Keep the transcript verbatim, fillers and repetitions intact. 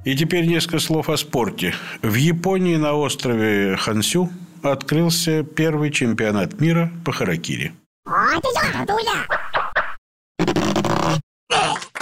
И теперь несколько слов о спорте. В Японии на острове Хонсю открылся первый чемпионат мира по харакири.